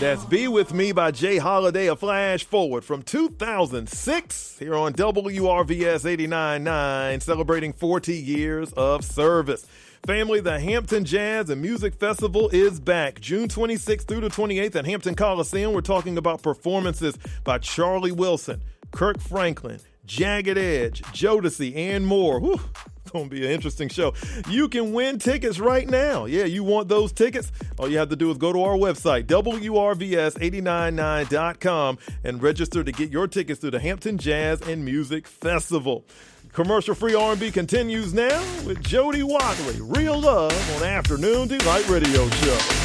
That's Be With Me by Jay Holiday, a flash forward from 2006 here on WRVS 89.9, celebrating 40 years of service. Family, the Hampton Jazz and Music Festival is back. June 26th through the 28th at Hampton Coliseum. We're talking about performances by Charlie Wilson, Kirk Franklin, Jagged Edge, Jodeci, and more. Whew. Going to be an interesting show. You can win tickets right now. Yeah, you want those tickets? All you have to do is go to our website, WRVS899.com, and register to get your tickets to the Hampton Jazz and Music Festival. Commercial-free R&B continues now with Jody Watley, Real Love on Afternoon Delight Radio Show.